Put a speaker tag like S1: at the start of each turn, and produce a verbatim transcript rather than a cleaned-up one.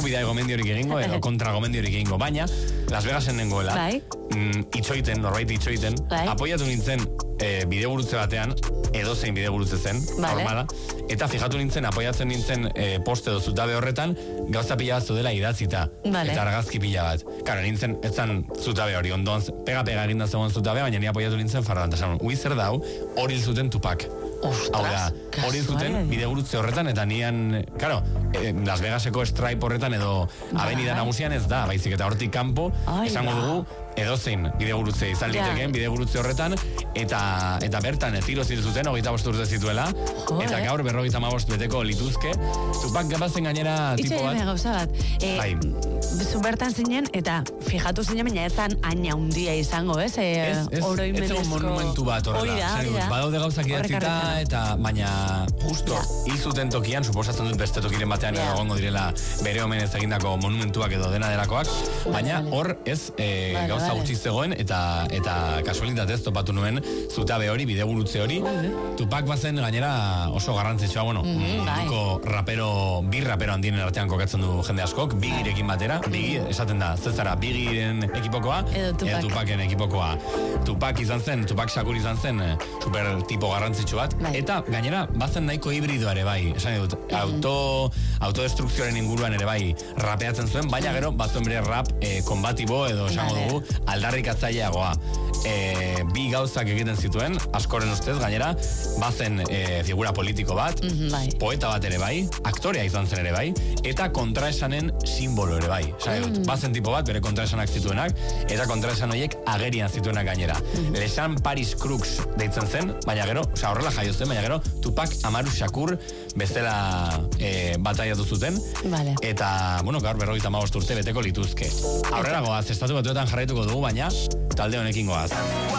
S1: bidea gomendiorik egingo, edo kontra gomendiorik egingo, baina Las Vegasen nengoela,
S2: bai.
S1: mm, itxoiten, norbait itxoiten,
S2: bai.
S1: apoiatu nintzen e, bidegurutze batean, edozein bidegurutze zen,
S2: vale.
S1: normala, eta fijatu nintzen, apoiatzen nintzen e, poste edo zutabe horretan, gauza pila bat zudela idatzita,
S2: vale.
S1: eta argazki pila bat. Karo, nintzen, ez zan zutabe hori, ondoan, pega-pega eginda zegoen zutabe, baina ni apoiatu nintzen fardan, eta esan, ui zer dau, hori zuten Tupac. Hau da, hori zuten bidegurutze horretan, eta nian, karo, eh, Las Vegaseko Stripe horretan edo avenida nagusian ez da, baizik eta hortik kanpo, esango dugu, edozein bidegurutze izan litekeen bidegurutze horretan, eta eta bertan tiro zituzten, hogeita bost urte zituela, eta gaur berrogeita hamabost beteko lituzke, Tupac gabazen gainera tipo bat.
S2: Itxe gauza bat, e,
S1: bai.
S2: zu bertan zinen, eta fijatu zinen, baina ezan aina hundia izango, ez? E,
S1: ez, ez, ez egon monumentu bat horrela. Badaude gauzak idatzita, eta baina justo hil zuten tokian, suposatzen dut beste tokiren batean edo egongo direla bere omenez egindako monumentuak edo dena delakoak, baina hor ez e, gauza gutxi zegoen, eta eta kasualitatez topatu nuen zutabe hori, bidegurutze hori. Tupac bazen gainera oso garrantzitsua, bueno, munduko rapero, bi rapero handien artean kokatzen du jende askok, Bigirekin batera, Bigi, esaten da, zezara, Bigiren ekipokoa, edo Tupacen ekipokoa. Tupac izan zen, Tupac Shakur izan zen, super tipo garrantzitsu bat, eta gainera, bazen nahiko hibridoa ere bai, esan dut, auto, autodestrukzioaren inguruan ere bai rapeatzen zuen, baina gero, batzuen bere rap eh, kombatibo edo esango dugu, aldarrikatzaileagoa. E, bi gauzak egiten zituen, askoren ustez, gainera, bazen e, figura politiko bat,
S2: mm-hmm, bai.
S1: poeta bat ere bai, aktorea izan zen ere bai, eta kontraesanen simbolo ere bai. Mm. Bazen tipo bat, bere kontraesanak zituenak, eta kontraesan horiek agerian zituenak gainera. Mm-hmm. Lesan Paris Crux deitzen zen, baina gero, oza, horrela jaio zen, baina gero, Tupac Amaru Shakur bezala e, bataiatu zuten,
S2: vale.
S1: Eta, bueno, gaur berrogeita hamabost urte beteko lituzke. Aurrera goaz, estatu batuetan jarraituko dugu, baina talde honekin goaz.